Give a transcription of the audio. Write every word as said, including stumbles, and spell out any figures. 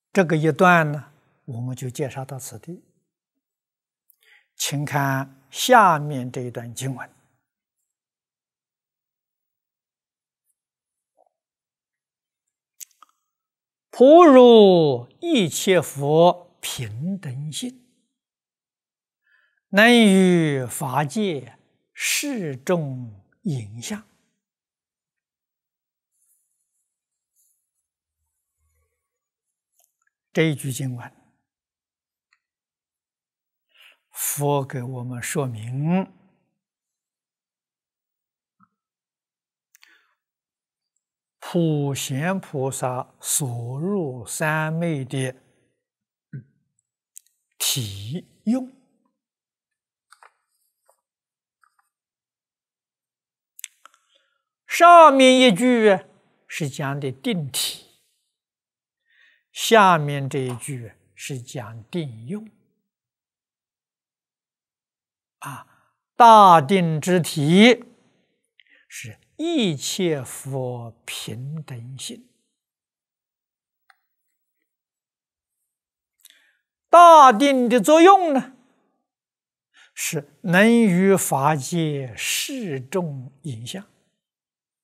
这个一段呢，我们就介绍到此地。请看下面这一段经文：普如一切佛平等性，能于法界示众影像。这一句经文，佛给我们说明普贤菩萨所入三昧的体用。上面一句是讲的定体，下面这一句是讲定用。啊，大定之体是一切佛平等性，大定的作用呢，是能于法界示众影像。